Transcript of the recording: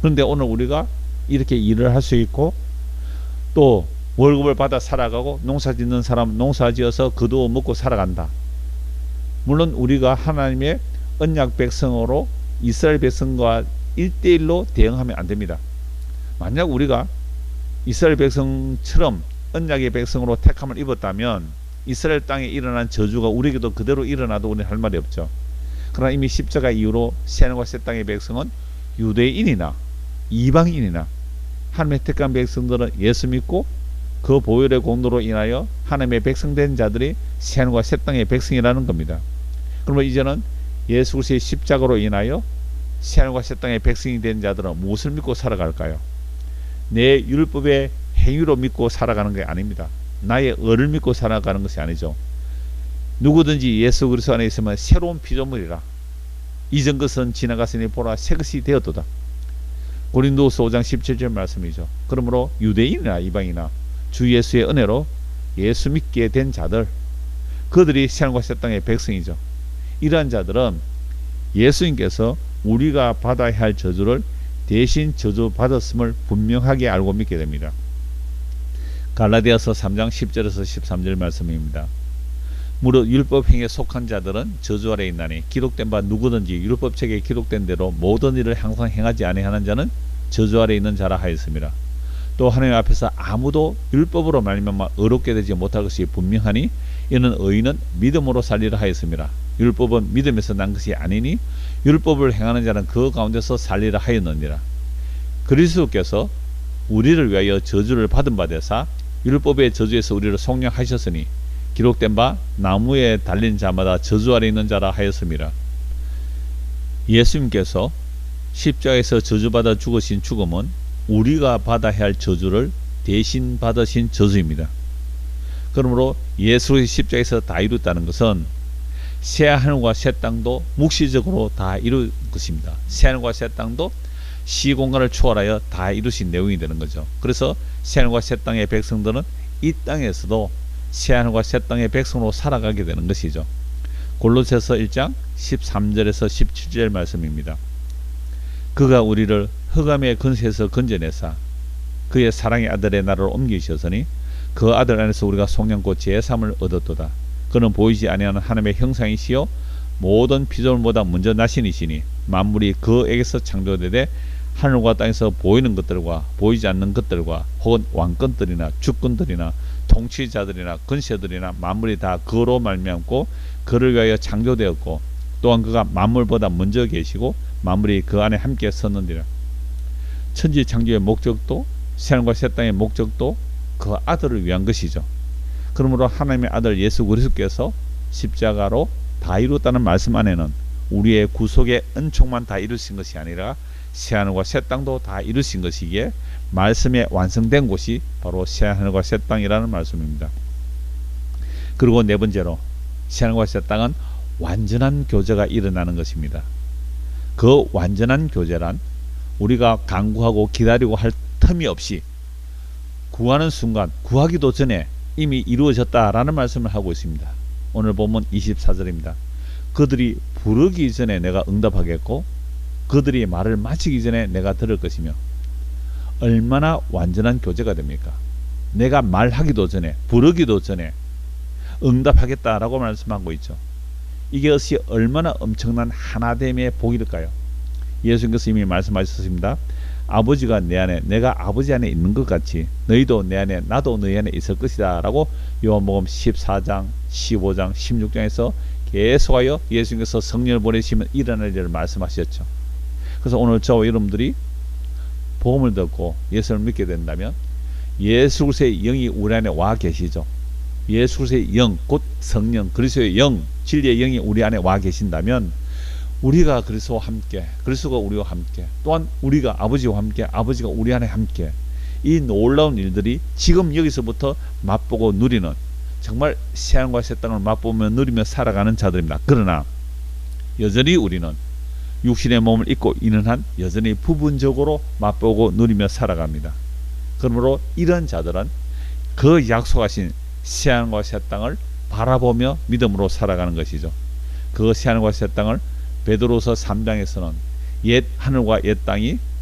그런데 오늘 우리가 이렇게 일을 할 수 있고 또 월급을 받아 살아가고 농사 짓는 사람은 농사 지어서 거두어 먹고 살아간다. 물론 우리가 하나님의 언약 백성으로 이스라엘 백성과 1대1로 대응하면 안 됩니다. 만약 우리가 이스라엘 백성처럼 언약의 백성으로 택함을 입었다면 이스라엘 땅에 일어난 저주가 우리에게도 그대로 일어나도 우리는 할 말이 없죠. 그러나 이미 십자가 이후로 새하늘과 새 땅의 백성은 유대인이나 이방인이나 하나님의 택한 백성들은 예수 믿고 그 보혈의 공로로 인하여 하나님의 백성된 자들이 새하늘과 새 땅의 백성이라는 겁니다. 그러면 이제는 예수 그리스도의 십자가로 인하여 새하늘과 새 땅의 백성이 된 자들은 무엇을 믿고 살아갈까요? 내 율법의 행위로 믿고 살아가는 게 아닙니다. 나의 의를 믿고 살아가는 것이 아니죠. 누구든지 예수 그리스도 안에 있으면 새로운 피조물이라. 이전 것은 지나갔으니 보라 새 것이 되었도다. 고린도후서 5장 17절 말씀이죠. 그러므로 유대인이나 이방이나 주 예수의 은혜로 예수 믿게 된 자들, 그들이 새하늘과 새 땅의 백성이죠. 이러한 자들은 예수님께서 우리가 받아야 할 저주를 대신 저주받았음을 분명하게 알고 믿게 됩니다. 갈라디아서 3장 10절에서 13절 말씀입니다. 무릇 율법행위에 속한 자들은 저주 아래 있나니 기록된 바 누구든지 율법책에 기록된 대로 모든 일을 항상 행하지 아니하는 자는 저주 아래 있는 자라 하였습니다. 또 하나님 앞에서 아무도 율법으로 말미암아 의롭게 되지 못할 것이 분명하니 이는 의인은 믿음으로 살리라 하였습니다. 율법은 믿음에서 난 것이 아니니 율법을 행하는 자는 그 가운데서 살리라 하였느니라. 그리스도께서 우리를 위하여 저주를 받은 바 되사 율법의 저주에서 우리를 속량하셨으니 기록된 바 나무에 달린 자마다 저주 아래 있는 자라 하였습니다. 예수님께서 십자가에서 저주받아 죽으신 죽음은 우리가 받아야 할 저주를 대신 받으신 저주입니다. 그러므로 예수의 십자가에서 다 이뤘다는 것은 새하늘과 새 땅도 묵시적으로 다 이룰 것입니다. 새하늘과 새 땅도 시공간을 초월하여 다 이루신 내용이 되는 거죠. 그래서 새하늘과 새 땅의 백성들은 이 땅에서도 새하늘과 새 땅의 백성으로 살아가게 되는 것이죠. 골로새서 1장 13절에서 17절 말씀입니다. 그가 우리를 흑암의 근세에서 건져내사 그의 사랑의 아들의 나라로 옮기셨으니 그 아들 안에서 우리가 속량고 제3을 얻었도다. 그는 보이지 아니하는 하나님의 형상이시요 모든 피조물보다 먼저 나신이시니 만물이 그에게서 창조되되 하늘과 땅에서 보이는 것들과 보이지 않는 것들과 혹은 왕권들이나 주권들이나 통치자들이나 근세들이나 만물이 다 그로 말미암고 그를 위하여 창조되었고 또한 그가 만물보다 먼저 계시고 만물이 그 안에 함께 섰느니라. 천지 창조의 목적도 새하늘과 새 땅의 목적도 그 아들을 위한 것이죠. 그러므로 하나님의 아들 예수 그리스도께서 십자가로 다 이뤘다는 말씀 안에는 우리의 구속의 은총만 다 이루신 것이 아니라 새하늘과 새 땅도 다 이루신 것이기에 말씀에 완성된 곳이 바로 새하늘과 새 땅이라는 말씀입니다. 그리고 네 번째로 새하늘과 새 땅은 완전한 교제가 일어나는 것입니다. 그 완전한 교제란 우리가 간구하고 기다리고 할 틈이 없이 구하는 순간 구하기도 전에 이미 이루어졌다라는 말씀을 하고 있습니다. 오늘 본문 24절입니다. 그들이 부르기 전에 내가 응답하겠고 그들이 말을 마치기 전에 내가 들을 것이며. 얼마나 완전한 교제가 됩니까? 내가 말하기도 전에 부르기도 전에 응답하겠다라고 말씀하고 있죠. 이것이 얼마나 엄청난 하나됨의 복일까요? 예수님께서 이미 말씀하셨습니다. 아버지가 내 안에 내가 아버지 안에 있는 것 같이 너희도 내 안에 나도 너희 안에 있을 것이다 라고 요한복음 14장 15장 16장에서 계속하여 예수님께서 성령을 보내시면 일어날 일을 말씀하셨죠. 그래서 오늘 저와 여러분들이 복음을 듣고 예수를 믿게 된다면 예수 그리스도의 영이 우리 안에 와 계시죠. 예수 그리스도의 영 곧 성령 그리스도의 영 진리의 영이 우리 안에 와 계신다면 우리가 그리스도와 함께 그리스도가 우리와 함께 또한 우리가 아버지와 함께 아버지가 우리 안에 함께 이 놀라운 일들이 지금 여기서부터 맛보고 누리는 정말 새하늘과 새 땅을 맛보며 누리며 살아가는 자들입니다. 그러나 여전히 우리는 육신의 몸을 입고 있는 한 여전히 부분적으로 맛보고 누리며 살아갑니다. 그러므로 이런 자들은 그 약속하신 새하늘과 새 땅을 바라보며 믿음으로 살아가는 것이죠. 그 새하늘과 새 땅을 베드로서 3장에서는 옛 하늘과 옛 땅이